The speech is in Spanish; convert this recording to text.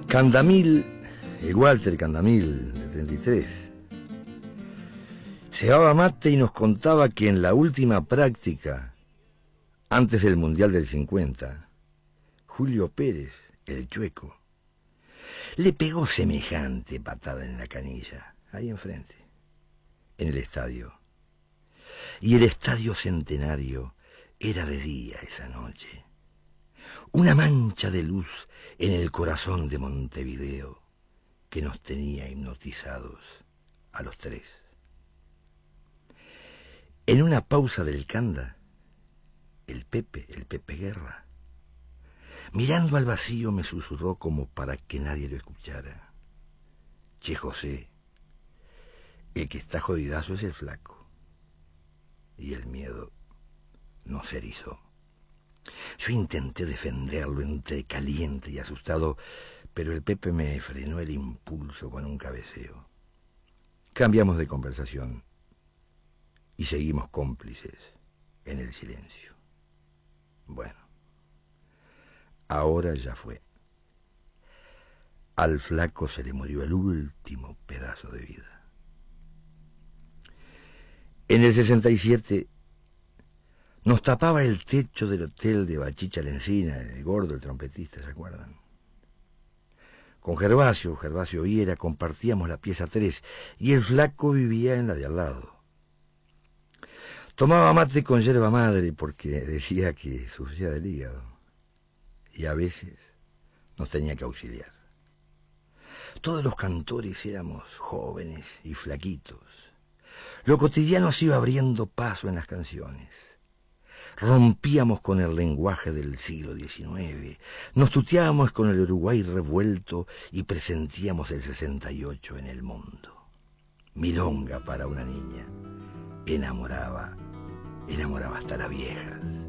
Candamil, el Walter Candamil, de 33, cebaba mate y nos contaba que en la última práctica, antes del Mundial del 50, Julio Pérez, el Chueco, le pegó semejante patada en la canilla, ahí enfrente, en el estadio. Y el Estadio Centenario era de día esa noche. Una mancha de luz en el corazón de Montevideo que nos tenía hipnotizados a los tres. En una pausa del Canda, el Pepe Guerra, mirando al vacío me susurró como para que nadie lo escuchara: Che José, el que está jodidazo es el flaco. Y el miedo nos erizó. Yo intenté defenderlo entre caliente y asustado, pero el Pepe me frenó el impulso con un cabeceo. Cambiamos de conversación y seguimos cómplices en el silencio. Bueno, ahora ya fue. Al flaco se le murió el último pedazo de vida. En el 67 nos tapaba el techo del hotel de Bachicha Lencina, el gordo, el trompetista, ¿se acuerdan? Con Gervasio Viera, compartíamos la pieza 3 y el flaco vivía en la de al lado. Tomaba mate con yerba madre porque decía que sufría del hígado y a veces nos tenía que auxiliar. Todos los cantores éramos jóvenes y flaquitos. Lo cotidiano se iba abriendo paso en las canciones. Rompíamos con el lenguaje del siglo XIX, nos tuteábamos con el Uruguay revuelto y presentíamos el 68 en el mundo. Milonga para una niña. Enamoraba hasta las viejas.